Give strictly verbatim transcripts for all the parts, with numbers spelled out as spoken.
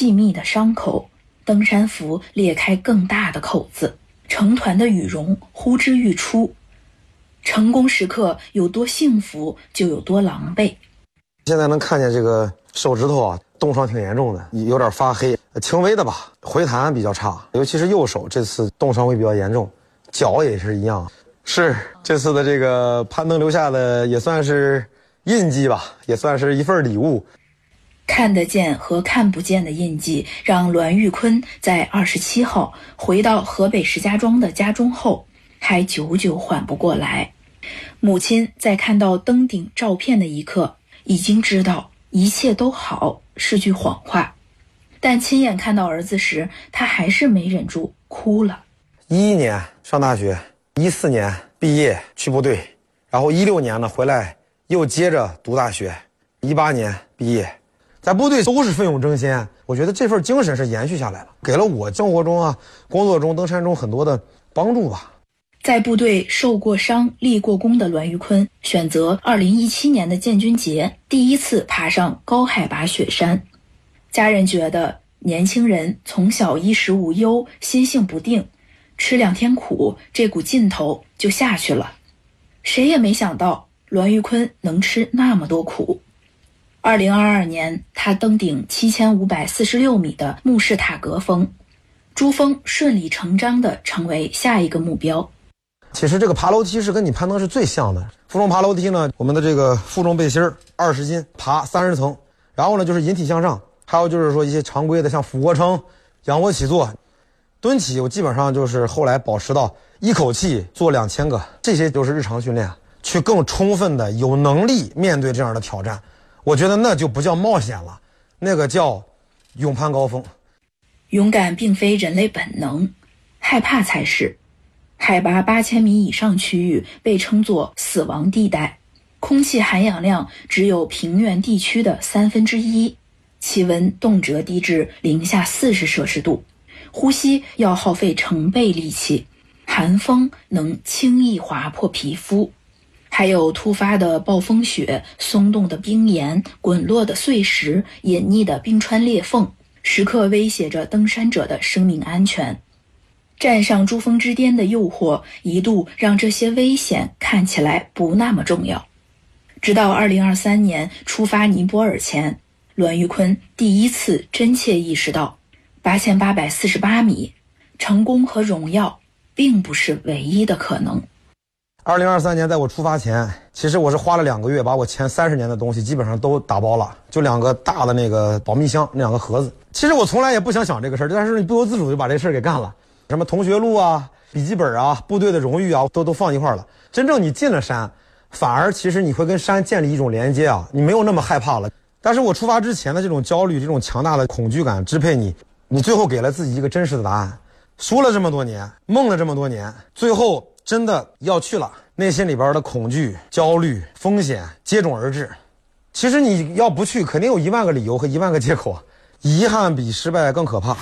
细密的伤口，登山服裂开更大的口子，成团的羽绒呼之欲出。成功时刻有多幸福，就有多狼狈。 现在能看见这个手指头啊，冻伤挺严重的，有点发黑，轻微的吧，回弹比较差，尤其是右手这次冻伤会比较严重，脚也是一样。是这次的这个攀登留下的也算是印记吧，也算是一份礼物。 看得见和看不见的印记，让栾玉坤在二十七号回到河北石家庄的家中后，还久久缓不过来。母亲在看到登顶照片的一刻，已经知道一切都好是句谎话，但亲眼看到儿子时，他还是没忍住哭了。 一一年上大学，一四年毕业去部队，然后一六年呢回来又接着读大学，一八年毕业，在部队都是奋勇争先，我觉得这份精神是延续下来了，给了我生活中啊、工作中、登山中很多的帮助吧。 在部队受过伤、立过功的栾玉坤，选择二零一七年的建军节第一次爬上高海拔雪山。家人觉得年轻人从小衣食无忧，心性不定，吃两天苦，这股劲头就下去了。谁也没想到栾玉坤能吃那么多苦。二零二二年，他登顶七千五百四十六米的慕士塔格峰，珠峰顺理成章地成为下一个目标。 其实这个爬楼梯是跟你攀登是最像的。负重爬楼梯呢，我们的这个负重背心二十斤，爬三十层，然后呢就是引体向上，还有就是说一些常规的像俯卧撑、仰卧起坐、蹲起，我基本上就是后来保持到一口气做两千个，这些就是日常训练，去更充分的有能力面对这样的挑战。我觉得那就不叫冒险了，那个叫勇攀高峰。 勇敢并非人类本能，害怕才是。海拔八千米以上区域被称作死亡地带，空气含氧量只有平原地区的三分之一，气温动辄低至零下四十摄氏度，呼吸要耗费成倍力气，寒风能轻易划破皮肤，还有突发的暴风雪、松动的冰岩、滚落的碎石、隐匿的冰川裂缝，时刻威胁着登山者的生命安全。站上珠峰之巅的诱惑一度让这些危险看起来不那么重要，直到二零二三年出发尼泊尔前，栾玉坤第一次真切意识到八千八百四十八米，成功和荣耀并不是唯一的可能。 二零二三年在我出发前，其实我是花了两个月把我前三十年的东西基本上都打包了，就两个大的那个保密箱，那两个盒子。其实我从来也不想想这个事儿，但是你不由自主就把这事儿给干了。什么同学录啊、笔记本啊、部队的荣誉啊，都都放一块了。真正你进了山，反而其实你会跟山建立一种连接啊，你没有那么害怕了。但是我出发之前的这种焦虑、这种强大的恐惧感支配你，你最后给了自己一个真实的答案。说了这么多年，梦了这么多年，最后真的要去了，内心里边的恐惧、焦虑、风险接踵而至。其实你要不去，肯定有一万个理由和一万个借口，遗憾比失败更可怕。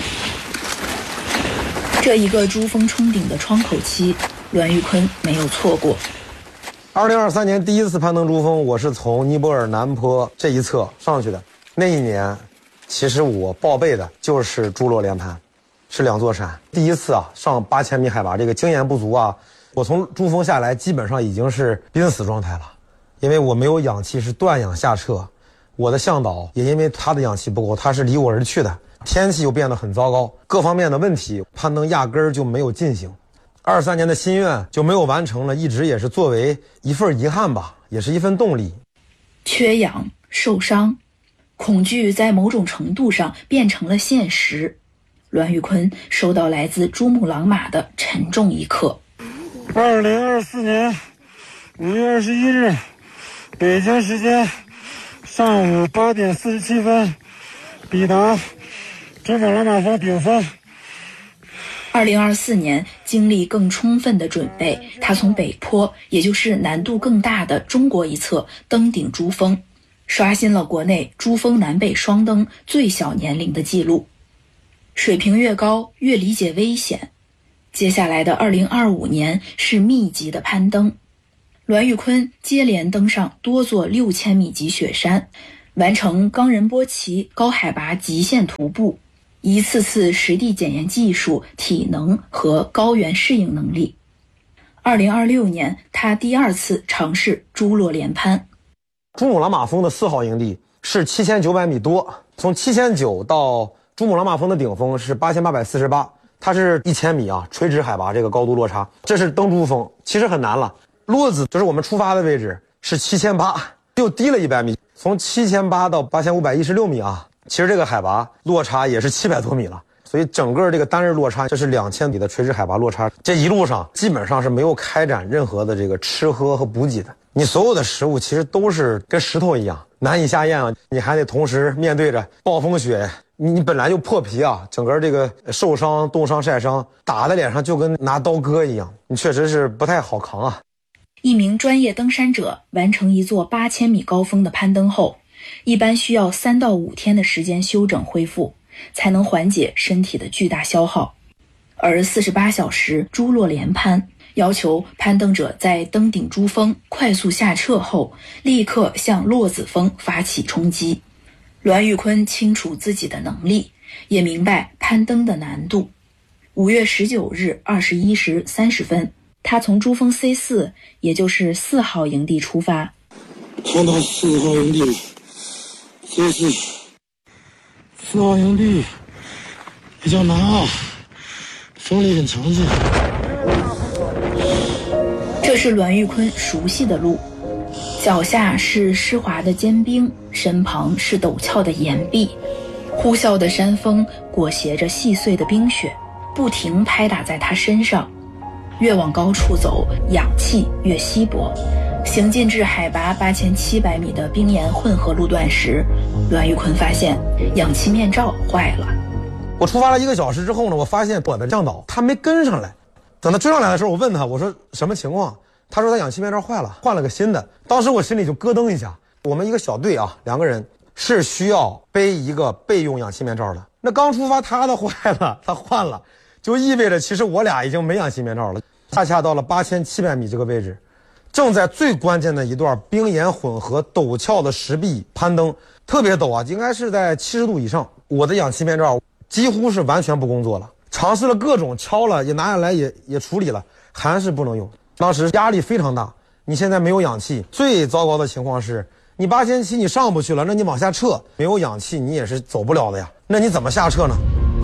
这一个珠峰冲顶的窗口期，栾玉坤没有错过。 二零二三年第一次攀登珠峰，我是从尼泊尔南坡这一侧上去的。那一年，其实我报备的就是珠洛连攀，是两座山。第一次啊，上八千米海拔，这个经验不足啊，我从珠峰下来，基本上已经是濒死状态了，因为我没有氧气，是断氧下撤。我的向导也因为他的氧气不够，他是离我而去的。天气又变得很糟糕，各方面的问题，攀登压根儿就没有进行。二三年的心愿就没有完成了，一直也是作为一份遗憾吧，也是一份动力。 缺氧、受伤、恐惧在某种程度上变成了现实。栾玉坤收到来自珠穆朗玛的沉重一刻。 二零二四年五月二十一日，北京时间上午八点四十七分，抵达珠穆朗玛峰顶峰。 二零二四年经历更充分的准备，他从北坡，也就是难度更大的中国一侧登顶珠峰，刷新了国内珠峰南北双登最小年龄的记录。水平越高，越理解危险。接下来的二零二五年是密集的攀登，栾玉坤接连登上多座六千米级雪山， 完成冈仁波齐高海拔极限徒步，一次次实地检验技术、体能和高原适应能力。二零二六年，他第二次尝试珠洛连攀。 珠穆朗玛峰的四号营地是七千九百米多，从七千九到珠穆朗玛峰的顶峰是八千八百四十八，它是一千米啊，垂直海拔这个高度落差，这是登珠峰，其实很难了。洛子就是我们出发的位置是七千八，又低了一百米，从七千八到八千五百一十六米啊，其实这个海拔落差也是七百多米了。所以整个这个单日落差，这是两千米的垂直海拔落差，这一路上基本上是没有开展任何的这个吃喝和补给的。你所有的食物其实都是跟石头一样难以下咽啊，你还得同时面对着暴风雪，你本来就破皮啊，整个这个受伤、冻伤、晒伤打在脸上就跟拿刀割一样，你确实是不太好扛啊。 一名专业登山者完成一座八千米高峰的攀登后，一般需要三到五天的时间休整恢复，才能缓解身体的巨大消耗。而四十八小时珠洛连攀要求攀登者在登顶珠峰快速下撤后，立刻向洛子峰发起冲击。栾玉坤清楚自己的能力，也明白攀登的难度。五月十九日二十一时三十分，他从珠峰 C 四，也就是四号营地出发。 看到四号营地 C 四，四号营地比较难啊，风力很强劲。 这是栾玉坤熟悉的路，脚下是湿滑的坚冰，身旁是陡峭的岩壁，呼啸的山风裹挟着细碎的冰雪，不停拍打在他身上。越往高处走，氧气越稀薄。行进至海拔八千七百米的冰岩混合路段时，栾玉坤发现氧气面罩坏了。 我出发了一个小时之后呢，我发现我的向导他没跟上来。等他追上来的时候，我问他，我说什么情况？他说他氧气面罩坏了，换了个新的。当时我心里就咯噔一下。我们一个小队啊，两个人是需要背一个备用氧气面罩的。那刚出发他的坏了，他换了，就意味着其实我俩已经没氧气面罩了。恰恰到了八千七百米这个位置，正在最关键的一段冰岩混合陡峭的石壁攀登，特别陡啊，应该是在七十度以上。我的氧气面罩几乎是完全不工作了，尝试了各种敲了，也拿下来也也处理了，还是不能用。当时压力非常大，你现在没有氧气，最糟糕的情况是你八千七你上不去了，那你往下撤，没有氧气你也是走不了的呀。那你怎么下撤呢？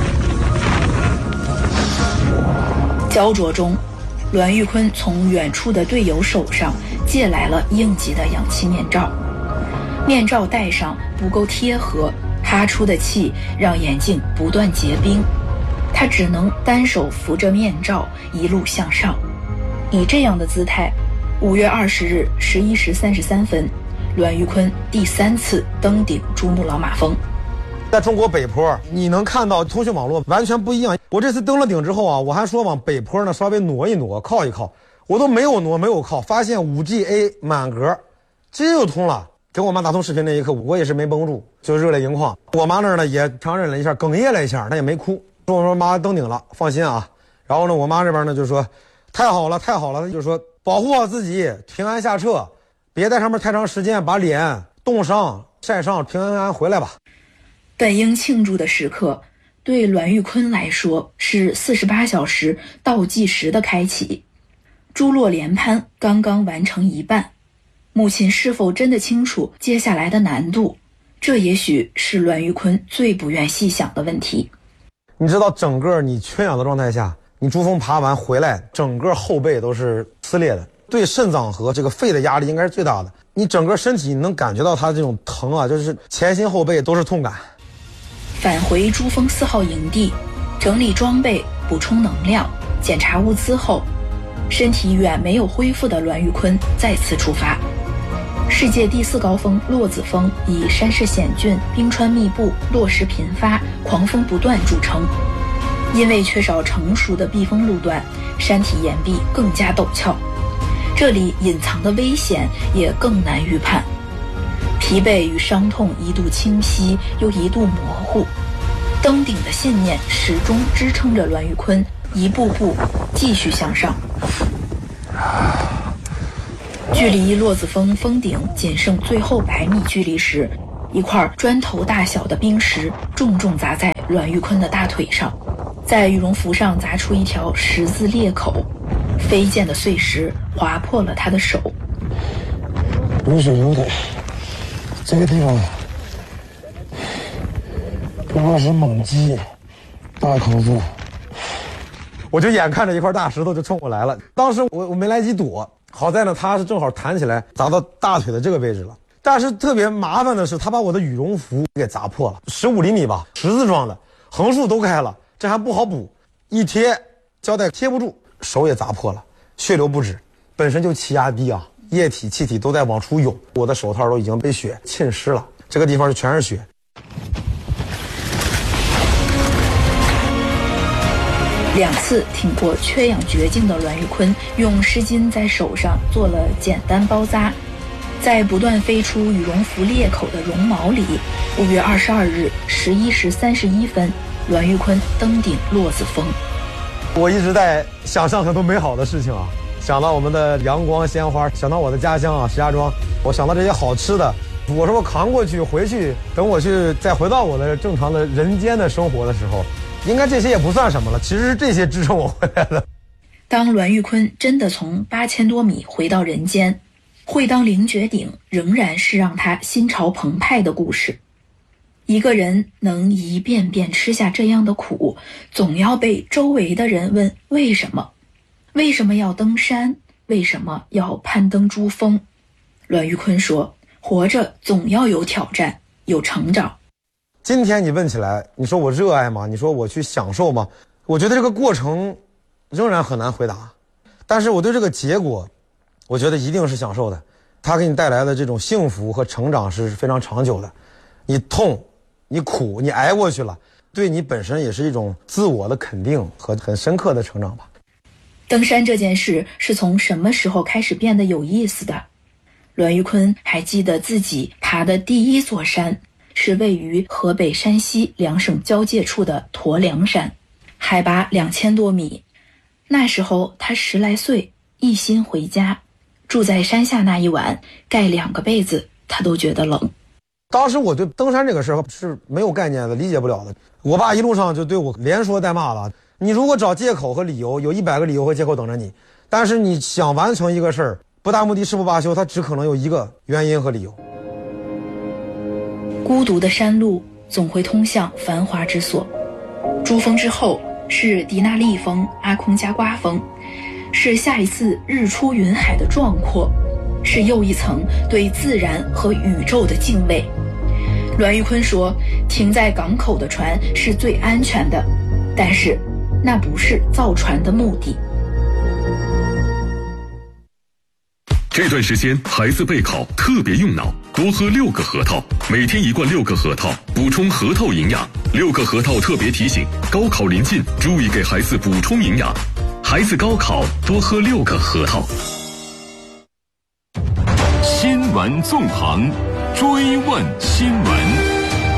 焦灼中，栾玉坤从远处的队友手上借来了应急的氧气面罩，面罩戴上不够贴合，哈出的气让眼镜不断结冰，他只能单手扶着面罩一路向上。以这样的姿态，五月二十日十一时三十三分，栾玉坤第三次登顶珠穆朗玛峰。 在中国北坡，你能看到通讯网络完全不一样。我这次登了顶之后啊，我还说往北坡呢稍微挪一挪，靠一靠，我都没有挪，没有靠，发现 五 G A 满格，这又通了。跟我妈打通视频那一刻，我也是没绷住，就热泪盈眶。我妈那儿呢也强忍了一下，哽咽了一下，她也没哭，说我说妈登顶了，放心啊。然后呢，我妈这边呢就说太好了，太好了，就说保护好自己，平安下撤，别在上面太长时间，把脸冻伤、晒伤，平安安回来吧。 本应庆祝的时刻，对栾玉坤来说是四十八小时倒计时的开启。珠洛连攀刚刚完成一半，母亲是否真的清楚接下来的难度？这也许是栾玉坤最不愿细想的问题。 你知道，整个你缺氧的状态下，你珠峰爬完回来，整个后背都是撕裂的，对肾脏和这个肺的压力应该是最大的。你整个身体能感觉到它这种疼啊，就是前心后背都是痛感。 返回珠峰四号营地，整理装备、补充能量、检查物资后，身体远没有恢复的栾玉坤再次出发。世界第四高峰洛子峰以山势险峻、冰川密布、落石频发、狂风不断著称。因为缺少成熟的避风路段，山体岩壁更加陡峭，这里隐藏的危险也更难预判。疲惫与伤痛一度清晰，又一度模糊。登顶的信念始终支撑着栾玉坤一步步继续向上。距离洛子峰峰顶仅剩最后百米距离时， 一块砖头大小的冰石重重砸在阮玉坤的大腿上，在羽绒服上砸出一条十字裂口，飞溅的碎石划破了他的手。 流水流的，这个地方不过是猛击，大口子。 我就眼看着一块大石头就冲我来了，当时我我没来及躲，好在呢他是正好弹起来砸到大腿的这个位置了。但是特别麻烦的是，他把我的羽绒服给砸破了，十五厘米吧，十字状的，横竖都开了，这还不好补，一贴胶带贴不住，手也砸破了，血流不止，本身就气压低啊，液体气体都在往出涌，我的手套都已经被血浸湿了，这个地方就全是血。 两次挺过缺氧绝境的阮玉坤，用湿巾在手上做了简单包扎，在不断飞出羽绒服裂口的绒毛里，五月二十二日十一时三十一分，阮玉坤登顶落子峰。 我一直在想象很多美好的事情啊，想到我们的阳光鲜花，想到我的家乡啊石家庄，我想到这些好吃的，我说我扛过去回去，等我去再回到我的正常的人间的生活的时候，应该这些也不算什么了，其实是这些支撑我回来的。 当阮玉坤真的从八千多米回到人间，会当凌绝顶仍然是让他心潮澎湃的故事。一个人能一遍遍吃下这样的苦，总要被周围的人问为什么？为什么要登山？为什么要攀登珠峰？阮玉坤说，活着总要有挑战，有成长。 今天你问起来，你说我热爱吗？你说我去享受吗？我觉得这个过程仍然很难回答，但是我对这个结果，我觉得一定是享受的。它给你带来的这种幸福和成长是非常长久的。你痛，你苦，你挨过去了，对你本身也是一种自我的肯定和很深刻的成长吧。 登山这件事是从什么时候开始变得有意思的？阮玉坤还记得自己爬的第一座山是位于河北山西两省交界处的驼梁山，海拔两千多米。那时候他十来岁，一心回家，住在山下那一晚，盖两个被子，他都觉得冷。 当时我对登山这个事儿是没有概念的，理解不了的。我爸一路上就对我连说带骂了。你如果找借口和理由，有一百个理由和借口等着你，但是你想完成一个事儿，不达目的誓不罢休，它只可能有一个原因和理由。 孤独的山路总会通向繁华之所。珠峰之后是迪纳利峰、阿空加瓜峰，是下一次日出云海的壮阔，是又一层对自然和宇宙的敬畏。阮玉坤说，停在港口的船是最安全的，但是那不是造船的目的。 这段时间孩子备考特别用脑，多喝六个核桃，每天一罐六个核桃，补充核桃营养。六个核桃特别提醒，高考临近，注意给孩子补充营养。孩子高考多喝六个核桃。 新闻纵横，追问新闻。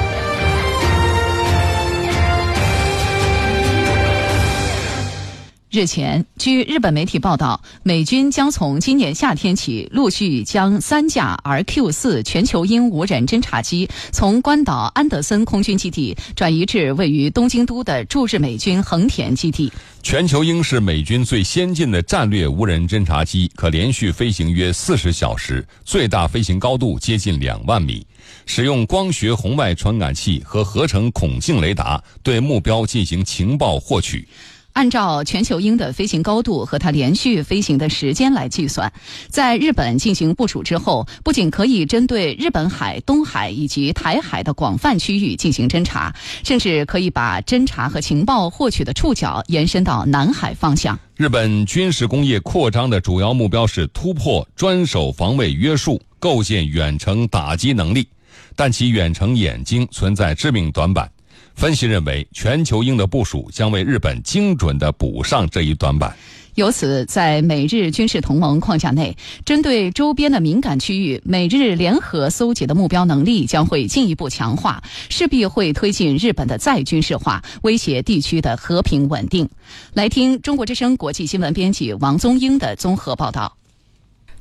日前，据日本媒体报道，美军将从今年夏天起陆续将三架 R Q 四 全球鹰无人侦察机从关岛安德森空军基地转移至位于东京都的驻日美军横田基地。 全球鹰是美军最先进的战略无人侦察机，可连续飞行约四十小时，最大飞行高度接近两万米，使用光学红外传感器和合成孔径雷达对目标进行情报获取。 按照全球鹰的飞行高度和它连续飞行的时间来计算，在日本进行部署之后，不仅可以针对日本海、东海以及台海的广泛区域进行侦察，甚至可以把侦察和情报获取的触角延伸到南海方向。 日本军事工业扩张的主要目标是突破专守防卫约束，构建远程打击能力，但其远程眼睛存在致命短板。分析认为，全球鹰的部署将为日本精准地补上这一短板。 由此，在美日军事同盟框架内，针对周边的敏感区域，美日联合搜集的目标能力将会进一步强化，势必会推进日本的再军事化，威胁地区的和平稳定。来听中国之声国际新闻编辑王宗英的综合报道。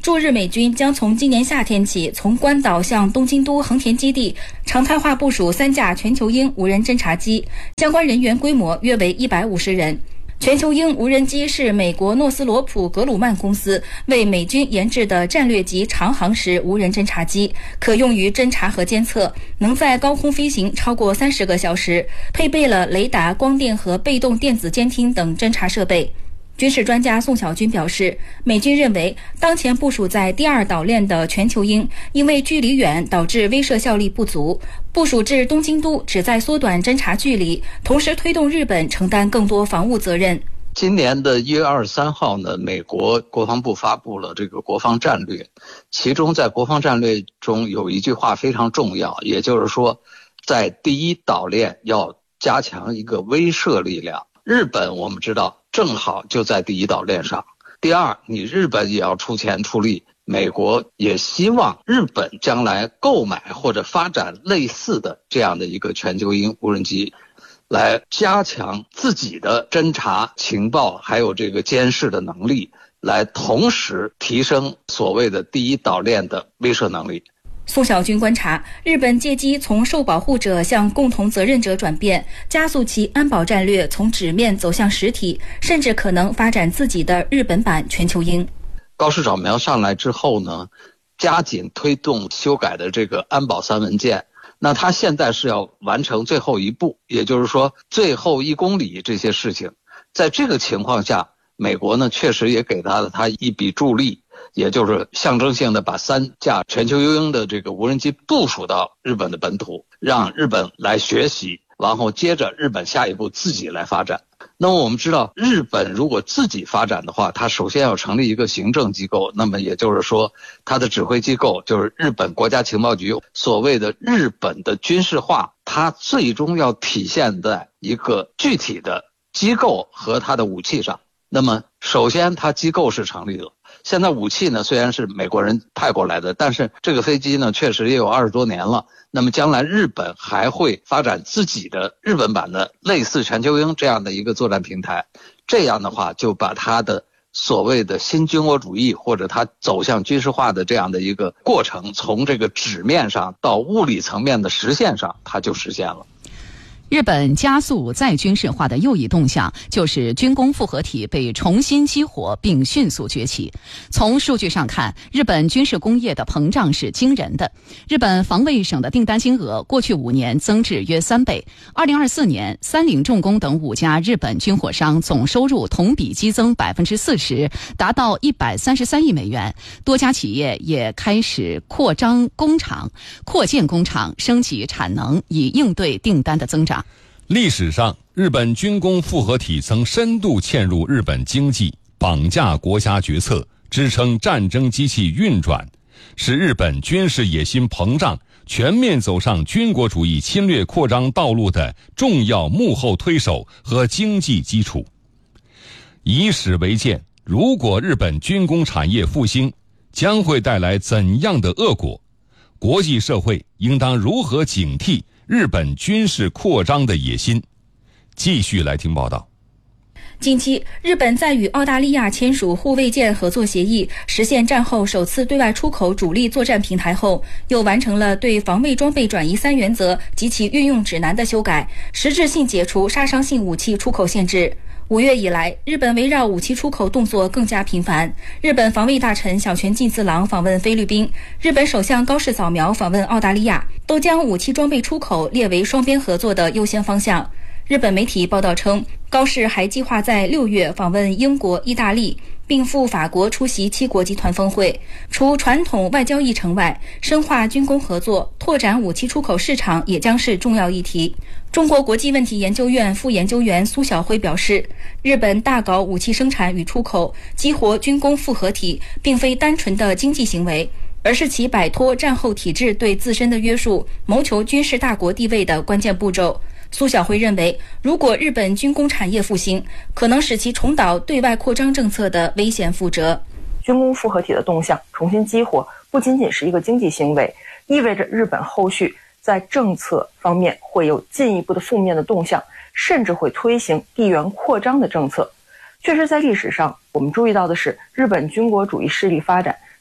驻日美军将从今年夏天起，从关岛向东京都横田基地常态化部署三架全球鹰无人侦察机，相关人员规模约为一百五十人。全球鹰无人机是美国诺斯罗普格鲁曼公司为美军研制的战略级长航时无人侦察机，可用于侦察和监测，能在高空飞行超过三十个小时，配备了雷达、光电和被动电子监听等侦察设备。军事专家宋小军表示，美军认为当前部署在第二岛链的全球鹰因为距离远导致威慑效力不足，部署至东京都旨在缩短侦察距离，同时推动日本承担更多防务责任。 今年的一月二十三号呢，美国国防部发布了这个国防战略，其中在国防战略中有一句话非常重要，也就是说，在第一岛链要加强一个威慑力量。日本我们知道正好就在第一岛链上。第二，你日本也要出钱出力，美国也希望日本将来购买或者发展类似的这样的一个全球鹰无人机，来加强自己的侦察情报还有这个监视的能力，来同时提升所谓的第一岛链的威慑能力。 宋小军观察，日本借机从受保护者向共同责任者转变，加速其安保战略从纸面走向实体，甚至可能发展自己的日本版全球鹰。 高市早苗上来之后呢，加紧推动修改的这个安保三文件，那他现在是要完成最后一步，也就是说最后一公里这些事情。在这个情况下，美国呢确实也给他了他一笔助力，也就是象征性的把三架全球鹰的这个无人机部署到日本的本土，让日本来学习，然后接着日本下一步自己来发展。那么我们知道，日本如果自己发展的话，它首先要成立一个行政机构，那么也就是说它的指挥机构就是日本国家情报局。所谓的日本的军事化，它最终要体现在一个具体的机构和它的武器上。那么首先它机构是成立了，现在武器呢虽然是美国人派过来的，但是这个飞机呢确实也有二十多年了。那么将来日本还会发展自己的日本版的类似全球鹰这样的一个作战平台，这样的话就把它的所谓的新军国主义或者它走向军事化的这样的一个过程，从这个纸面上到物理层面的实现上，它就实现了。 日本加速再军事化的又一动向，就是军工复合体被重新激活并迅速崛起。从数据上看，日本军事工业的膨胀是惊人的。日本防卫省的订单金额过去五年增至约三倍。二零二四年，三菱重工等五家日本军火商总收入同比激增百分之四十，达到一百三十三亿美元。多家企业也开始扩张工厂、扩建工厂，升级产能，以应对订单的增长。 历史上，日本军工复合体曾深度嵌入日本经济，绑架国家决策，支撑战争机器运转，使日本军事野心膨胀，全面走上军国主义侵略扩张道路的重要幕后推手和经济基础。以史为鉴，如果日本军工产业复兴，将会带来怎样的恶果？国际社会应当如何警惕日本军事扩张的野心？继续来听报道。 近期，日本在与澳大利亚签署护卫舰合作协议，实现战后首次对外出口主力作战平台后，又完成了对防卫装备转移三原则及其运用指南的修改，实质性解除杀伤性武器出口限制。五月以来，日本围绕武器出口动作更加频繁。日本防卫大臣小泉进次郎访问菲律宾，日本首相高市早苗访问澳大利亚，都将武器装备出口列为双边合作的优先方向。日本媒体报道称，高市还计划在六月访问英国、意大利，并赴法国出席七国集团峰会。除传统外交议程外，深化军工合作、拓展武器出口市场也将是重要议题。中国国际问题研究院副研究员苏晓辉表示，日本大搞武器生产与出口，激活军工复合体，并非单纯的经济行为，而是其摆脱战后体制对自身的约束，谋求军事大国地位的关键步骤。苏晓辉认为，如果日本军工产业复兴，可能使其重蹈对外扩张政策的危险覆辙。 军工复合体的动向重新激活，不仅仅是一个经济行为，意味着日本后续在政策方面会有进一步的负面的动向，甚至会推行地缘扩张的政策。确实，在历史上，我们注意到的是，日本军国主义势力发展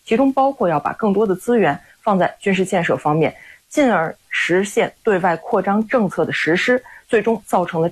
其中包括要把更多的资源放在军事建设方面，进而实现对外扩张政策的实施，最终造成了